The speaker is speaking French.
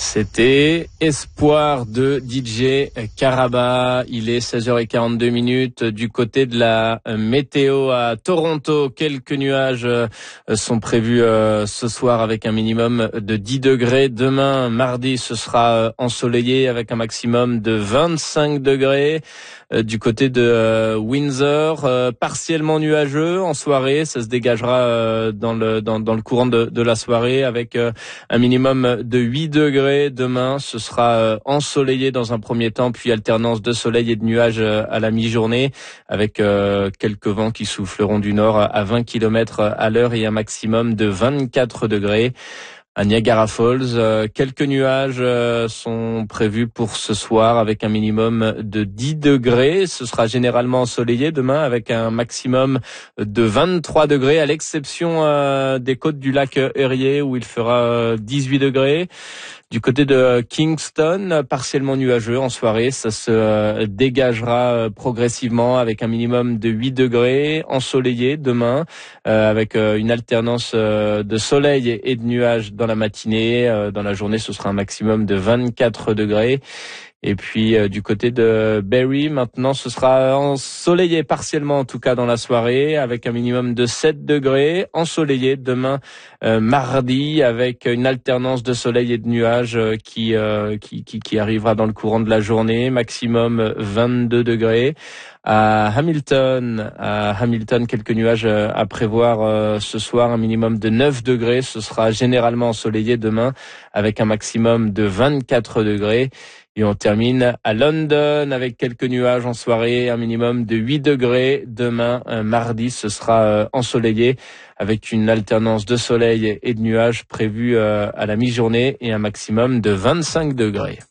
C'était Espoir de DJ Caraba. Il est 16h42 du côté de la météo à Toronto. Quelques nuages sont prévus ce soir avec un minimum de 10 degrés. Demain, mardi, ce sera ensoleillé avec un maximum de 25 degrés. Du côté de Windsor, partiellement nuageux en soirée, ça se dégagera dans le courant de la soirée avec un minimum de 8 degrés. Demain, ce sera ensoleillé dans un premier temps, puis alternance de soleil et de nuages à la mi-journée avec quelques vents qui souffleront du nord à 20 km à l'heure et un maximum de 24 degrés. À Niagara Falls, quelques nuages sont prévus pour ce soir avec un minimum de 10 degrés. Ce sera généralement ensoleillé demain avec un maximum de 23 degrés à l'exception des côtes du lac Erie où il fera 18 degrés. Du côté de Kingston, partiellement nuageux en soirée, ça se dégagera progressivement avec un minimum de 8 degrés, ensoleillé demain, avec une alternance de soleil et de nuages dans la matinée. Dans la journée, ce sera un maximum de 24 degrés. Et puis du côté de Barrie, maintenant, ce sera ensoleillé partiellement en tout cas dans la soirée avec un minimum de 7 degrés, ensoleillé demain mardi avec une alternance de soleil et de nuages qui arrivera dans le courant de la journée, maximum 22 degrés. À Hamilton, quelques nuages à prévoir ce soir, un minimum de 9 degrés. Ce sera généralement ensoleillé demain avec un maximum de 24 degrés. Et on termine à London avec quelques nuages en soirée, un minimum de 8 degrés. Demain, mardi, ce sera ensoleillé avec une alternance de soleil et de nuages prévue à la mi-journée et un maximum de 25 degrés.